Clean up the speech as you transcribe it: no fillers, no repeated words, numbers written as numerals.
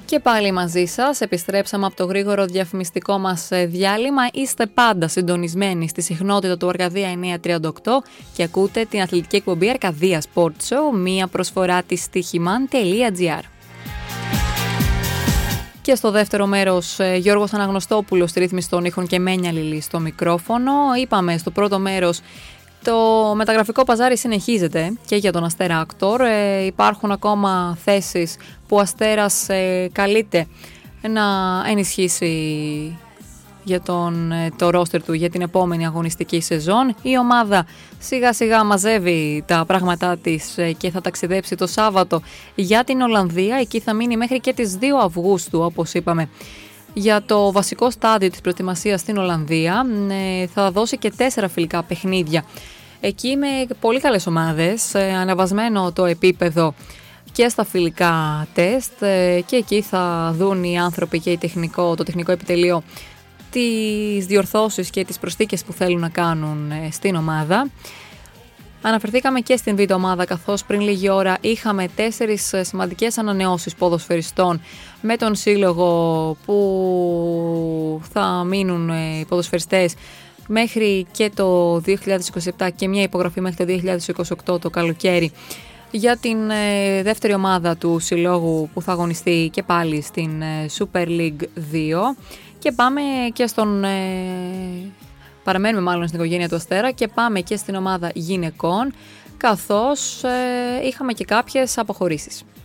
Και πάλι μαζί σας, επιστρέψαμε από το γρήγορο διαφημιστικό μας διάλειμμα. Είστε πάντα συντονισμένοι στη συχνότητα του Αρκαδία 938 και ακούτε την αθλητική εκπομπή Αρκαδία Sport Show, μία προσφορά της Stichiman.gr. Και στο δεύτερο μέρος, Γιώργος Αναγνωστόπουλος στη ρύθμιση των ήχων και Μένια Λιλή στο μικρόφωνο. Είπαμε στο πρώτο μέρος, το μεταγραφικό παζάρι συνεχίζεται και για τον Αστέρα Ακτόρ. Υπάρχουν ακόμα θέσεις που ο Αστέρας καλείται να ενισχύσει για το ρόστερ του για την επόμενη αγωνιστική σεζόν. Η ομάδα σιγά σιγά μαζεύει τα πράγματά της και θα ταξιδέψει το Σάββατο για την Ολλανδία. Εκεί θα μείνει μέχρι και τις 2 Αυγούστου, όπως είπαμε, για το βασικό στάδιο της προετοιμασίας στην Ολλανδία. Θα δώσει και 4 φιλικά παιχνίδια εκεί με πολύ καλές ομάδες, αναβασμένο το επίπεδο και στα φιλικά τεστ, και εκεί θα δουν οι άνθρωποι και το τεχνικό επιτελείο τις διορθώσεις και τις προσθήκες που θέλουν να κάνουν στην ομάδα. Αναφερθήκαμε και στην β' ομάδα, καθώς πριν λίγη ώρα είχαμε 4 σημαντικές ανανεώσεις ποδοσφαιριστών με τον σύλλογο που θα μείνουν ποδοσφαιριστές μέχρι και το 2027 και μια υπογραφή μέχρι το 2028 το καλοκαίρι για την δεύτερη ομάδα του συλλόγου που θα αγωνιστεί και πάλι στην Super League 2. Και πάμε και παραμένουμε μάλλον στην οικογένεια του Αστέρα και πάμε και στην ομάδα γυναικών, καθώς είχαμε και κάποιες αποχωρήσεις.